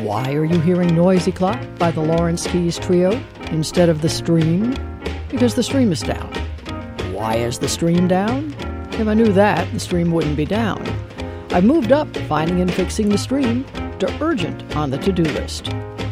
Why are you hearing Noisy Clock by the Lawrence Keys Trio instead of The Stream? Because the stream is down. Why is the stream down? If I knew that, the stream wouldn't be down. I've moved up finding and fixing the stream to urgent on the to-do list.